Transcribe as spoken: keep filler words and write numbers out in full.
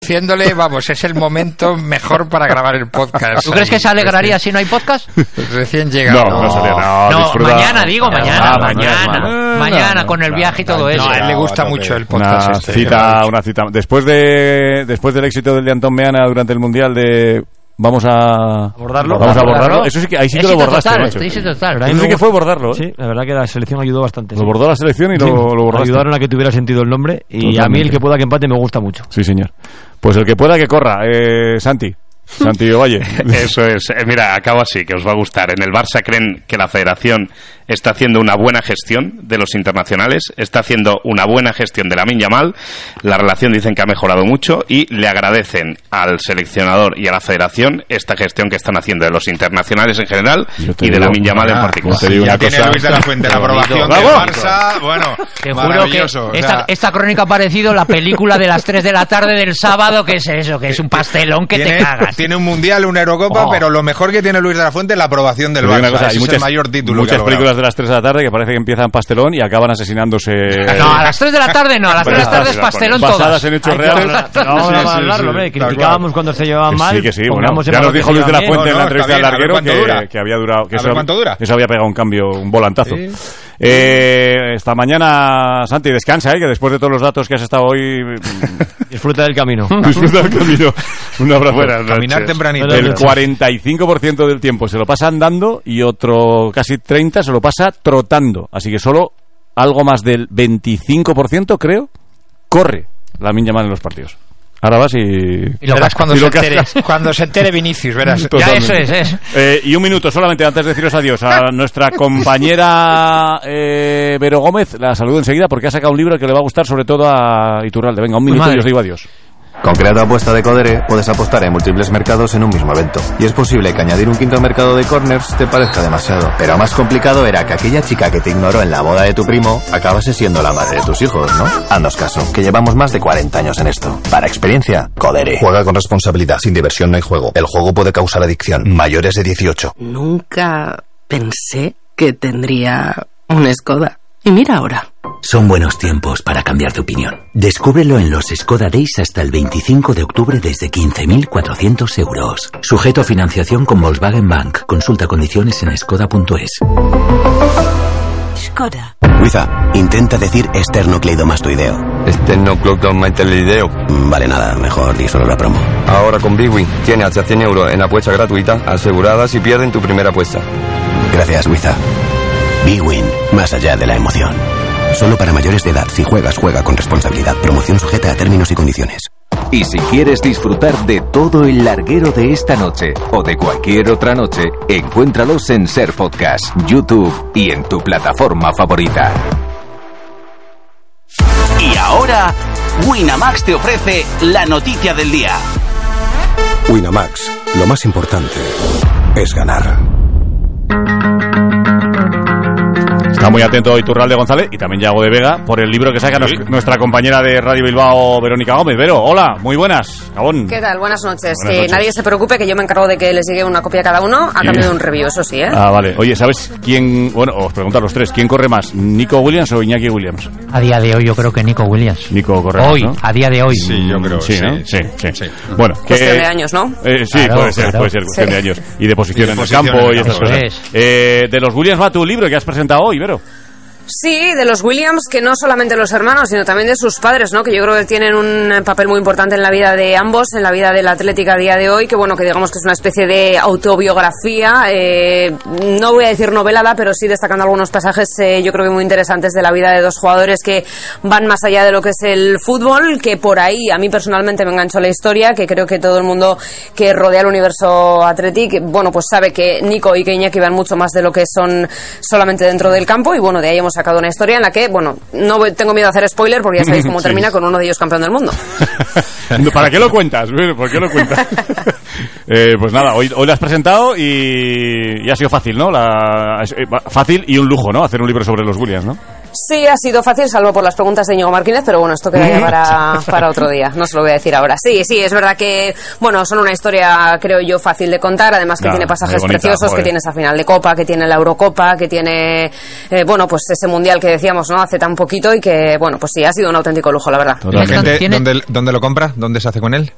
diciéndole, vamos, es el momento mejor para grabar el podcast. ¿Tú crees que se alegraría si no hay podcast? Recién llegado. No, no, sería, no, no disfruta. mañana digo, mañana, Ah, mañana, mañana, mañana con el viaje y todo eso. No, a él le gusta mucho el podcast. Una este, cita, una cita. Después de después del éxito del de Antón Meana durante el Mundial de vamos a abordarlo. Vamos a abordarlo. Eso sí que ahí sí que lo bordaste, total, macho. éxito total. Eso sí que fue bordarlo, ¿eh? Sí, la verdad que la selección ayudó bastante. Lo sí. bordó la selección y lo, Sí, lo bordaste. ayudaron a que tuviera sentido el nombre y Totalmente. a mí el que pueda que empate me gusta mucho. Sí, señor. Pues el que pueda que corra, eh, Santi. Santi Valle. Eso es. Eh, mira, acabo así, que os va a gustar. En el Barça creen que la Federación está haciendo una buena gestión de los internacionales, está haciendo una buena gestión de Lamine Yamal. La relación dicen que ha mejorado mucho y le agradecen al seleccionador y a la Federación esta gestión que están haciendo de los internacionales en general y de Lamine Yamal en particular. Te digo ya una tiene cosa. Luis de la Fuente la aprobación del ¡Bravo! Barça. Bueno, Te juro que maravilloso. O sea, esta, esta crónica ha parecido la película de las tres de la tarde del sábado, que es eso, que es un pastelón que tiene, te cagas. tiene un mundial, una Eurocopa, Oh. pero lo mejor que tiene Luis de la Fuente es la aprobación del Te digo Barça. una cosa, Ese hay es muchas, el mayor título que muchas ha logrado. películas de las tres de la tarde que parece que empiezan pastelón y acaban asesinándose. No, a las tres de la tarde no, a las Pero tres de la tarde es basadas pastelón basadas todas. en hechos Hay que reales. hablar- no vamos Sí, a sí, hablarlo, sí, hombre. tal Criticábamos cuando se llevaban Que mal. sí, que sí, bueno. pongamos en Ya nos valor que dijo se Luis de la llevan bien. Fuente en la No, no, entrevista está del bien, a ver larguero cuánto dura. que, que había durado, que A ver eso, cuánto dura. eso había pegado un cambio, un volantazo. Sí. Eh, esta mañana, Santi, descansa, ¿eh? Que después de todos los datos que has estado hoy, Disfruta del camino. disfruta del camino. Un abrazo. Buenas noches. Caminar tempranito. El cuarenta y cinco por ciento del tiempo se lo pasa andando y otro casi treinta por ciento se lo pasa trotando. Así que solo algo más del veinticinco por ciento, creo, corre Lamine Yamal en los partidos. Ahora vas y... Y lo Verás cascas. cuando, y se lo entere, cascas. cuando se entere Vinicius, verás. Ya Totalmente. eso es, es. Eh, y un minuto solamente antes de deciros adiós a nuestra compañera eh, Vero Gómez. La saludo enseguida porque ha sacado un libro que le va a gustar sobre todo a Iturralde. Venga, un minuto Madre. y os digo adiós. Con Creato Apuesta de Codere puedes apostar en múltiples mercados en un mismo evento. Y es posible que añadir un quinto mercado de corners te parezca demasiado. Pero más complicado era que aquella chica que te ignoró en la boda de tu primo acabase siendo la madre de tus hijos, ¿no? Haznos caso, que llevamos más de cuarenta años en esto. Para experiencia, Codere. Juega con responsabilidad. Sin diversión no hay juego. El juego puede causar adicción. Mayores de dieciocho. Nunca pensé que tendría un Skoda. Y mira ahora. Son buenos tiempos para cambiar de opinión. Descúbrelo en los Skoda Days hasta el veinticinco de octubre desde quince mil cuatrocientos euros. Sujeto a financiación con Volkswagen Bank. Consulta condiciones en skoda punto es. Skoda. Wiza, intenta decir esternocleidomastoideo. Esternocleidomastoideo. Vale, nada, mejor di solo la promo. Ahora con Bigwin tienes hasta cien euros en apuesta gratuita asegurada si pierden tu primera apuesta. Gracias, Wiza. Bwin, más allá de la emoción. Solo para mayores de edad. Si juegas, juega con responsabilidad. Promoción sujeta a términos y condiciones. Y si quieres disfrutar de todo el larguero de esta noche o de cualquier otra noche, encuéntralos en Ser Podcast, YouTube y en tu plataforma favorita. Y ahora, Winamax te ofrece la noticia del día. Winamax, lo más importante es ganar. Está muy atento Iturralde González y también Yago de Vega por el libro que saca Sí. nos- nuestra compañera de Radio Bilbao, Verónica Gómez. Vero, hola, muy buenas. Gabón. ¿Qué tal? Buenas noches. Buenas que noches. nadie se preocupe, que yo me encargo de que les llegue una copia a cada uno a cambio de un review, eso sí, ¿eh? Ah, vale. Oye, ¿sabes quién? Bueno, os pregunto a los tres, ¿quién corre más? ¿Nico Williams o Iñaki Williams? A día de hoy yo creo que Nico Williams. Nico corre Hoy, más, ¿no? a día de hoy. Sí, yo creo Sí, sí, ¿no? sí, Sí, sí. sí. Bueno, Cuestión que- de años, ¿no? Eh, sí, Claro, puede ser, claro. puede ser cuestión Sí. de años. Y de posición Y de en el posición campo en el y estas campo. cosas. Eso es. Eh, de los Williams va tu libro que has presentado hoy, Vero. Sí, de los Williams, que no solamente los hermanos, sino también de sus padres, ¿no? Que yo creo que tienen un papel muy importante en la vida de ambos, en la vida del Atlético a día de hoy, que bueno, que digamos que es una especie de autobiografía, eh, no voy a decir novelada, pero sí destacando algunos pasajes, eh, yo creo que muy interesantes de la vida de dos jugadores que van más allá de lo que es el fútbol, que por ahí a mí personalmente me enganchó la historia, que creo que todo el mundo que rodea el universo Athletic, bueno, pues sabe que Nico y que Iñaki van mucho más de lo que son solamente dentro del campo, y bueno, de ahí hemos sacado una historia en la que, bueno, no voy- tengo miedo a hacer spoiler porque ya sabéis cómo Sí. termina con uno de ellos campeón del mundo. ¿Para qué lo cuentas? Vero? ¿Por qué lo cuentas? eh, pues nada, hoy, hoy lo has presentado y, y ha sido fácil, ¿no? La, es, eh, fácil y un lujo, ¿no? Hacer un libro sobre los Williams, ¿no? Sí, ha sido fácil, salvo por las preguntas de Íñigo Martínez, pero bueno, esto queda ya para, para otro día, no se lo voy a decir ahora. Sí, sí, es verdad que, bueno, son una historia, creo yo, fácil de contar, además que Claro, tiene pasajes muy bonita, preciosos, joder. que tiene esa final de Copa, que tiene la Eurocopa, que tiene, eh, bueno, pues ese Mundial que decíamos, ¿no?, hace tan poquito y que, bueno, pues sí, ha sido un auténtico lujo, la verdad. ¿La gente ¿Tiene- dónde, dónde lo compra? ¿Dónde se hace con él?